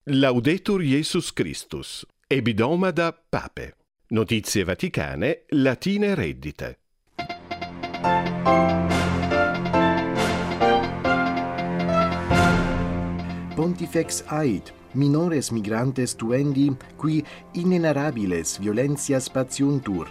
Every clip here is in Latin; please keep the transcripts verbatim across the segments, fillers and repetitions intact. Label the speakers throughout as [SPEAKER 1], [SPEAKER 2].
[SPEAKER 1] Laudetur Jesus Christus. Ebidoma Pape. Notizie vaticane, latine reddite.
[SPEAKER 2] Pontifex ait, minores migrantes tuendi, qui inenarrabiles violentias patiuntur.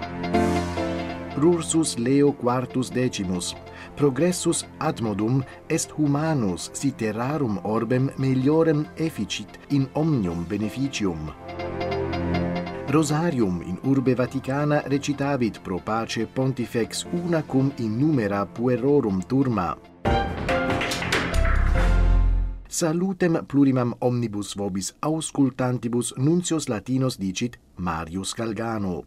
[SPEAKER 2] Rursus Leo quartus decimus, progressus admodum est humanus si terrarum orbem meliorem efficit in omnium beneficium. Rosarium in urbe Vaticana recitavit pro pace Pontifex una cum in numera puerorum turma. Salutem plurimam omnibus vobis auscultantibus nuncios latinos dicit Marius Galgano.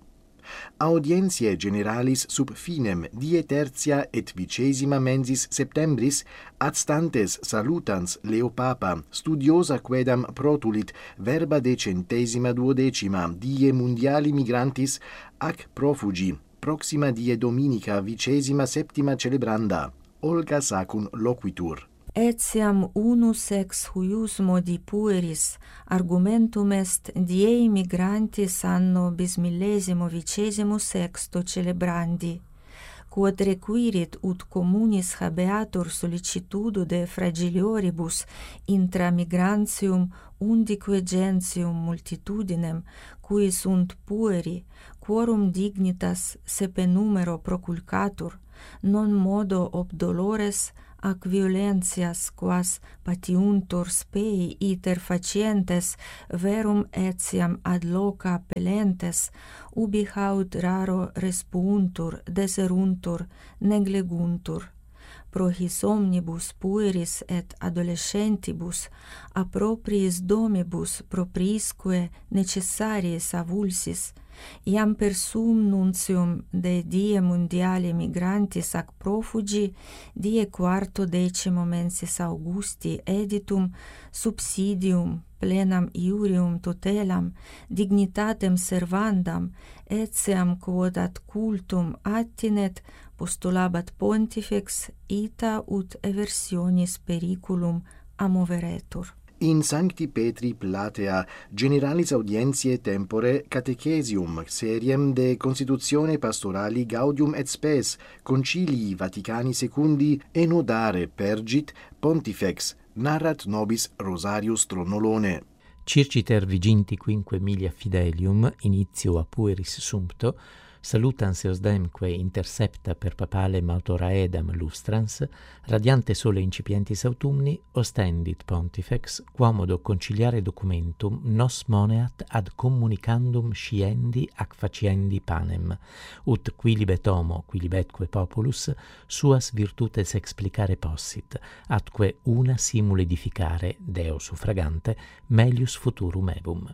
[SPEAKER 2] Audientiae generalis sub finem die tertia et vicesima mensis septembris ad stantes salutans Leo Papa studiosa quedam protulit verba decentesima duodecima die mundiali migrantis ac profugi proxima die dominica vicesima septima celebranda. Olga Sacun loquitur.
[SPEAKER 3] Etiam unus ex huius modi pueris argumentum est diei migrantis anno bismillesimo vicesimo sexto celebrandi, quod requirit ut communis habeatur sollicitudo de fragilioribus intra migrantium undique gentium multitudinem, cui sunt pueri, quorum dignitas sepe numero proculcatur, non modo ob dolores ac violentias quas patiuntur spei iter facientes verum etiam ad loca appellentes, ubi haud raro respuntur, deseruntur, negleguntur. Pro his omnibus pueris et adolescentibus, a propriis domibus propriisque necessariis avulsis, iam per sum nuntium de die mundiale migrantis ac profugi, die quarto decimo mensis Augusti editum, subsidium plenam iurium tutelam, dignitatem servandam, etiam quod ad cultum attinet, postulabat Pontifex ita ut eversionis periculum amoveretur.
[SPEAKER 2] In Sancti Petri Platea generalis audientiae tempore catechesium seriem de constitutione pastorali Gaudium et Spes concilii Vaticani secundi enodare pergit Pontifex narrat nobis Rosarius Tronnolone.
[SPEAKER 4] Circiter viginti quinque milia fidelium initio a pueris sumpto salutans eosdemque intercepta per papalem autoraedam lustrans, radiante sole incipientis autumni, ostendit Pontifex, quomodo conciliare documentum nos moneat ad communicandum sciendi ac faciendi panem, ut quilibet homo, quilibetque populus, suas virtutes explicare possit, atque una simul edificare, Deo suffragante, melius futurum evum.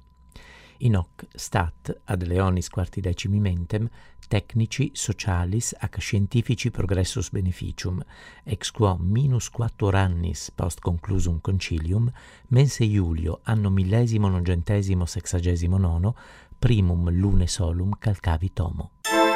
[SPEAKER 4] In hoc stat ad Leonis quartidecimi mentem technici socialis ac scientifici progressus beneficium, ex quo minus quattuor annis post conclusum concilium, mense Iulio anno millesimo nongentesimo sexagesimo nono, primum lune solum calcavit homo.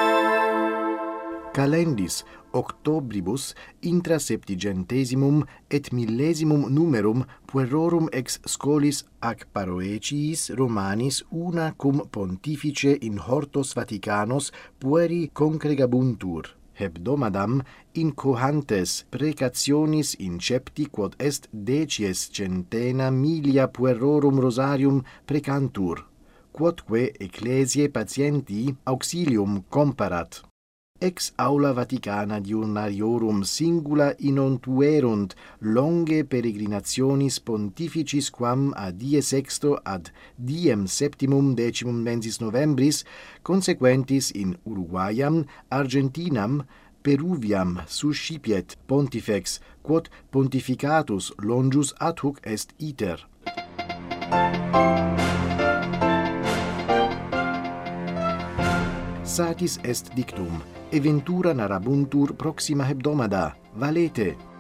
[SPEAKER 2] Calendis octobribus intra septigentesimum et millesimum numerum puerorum ex scholis ac paroeciis Romanis una cum pontifice in hortos Vaticanos pueri congregabuntur. Hebdomadam in cohantes precationis incepti quod est decies centena milia puerorum rosarium precantur, quodque ecclesiae patienti auxilium comparat. Ex aula Vaticana diurnariorum singula inontuerunt longe peregrinationis pontificis quam a die sexto ad diem septimum decimum mensis novembris consequentis in Uruguayam, Argentinam, Peruviam suscipiet Pontifex, quod pontificatus longius ad hoc est iter. Satis est dictum, eventura narrabuntur proxima hebdomada. Valete!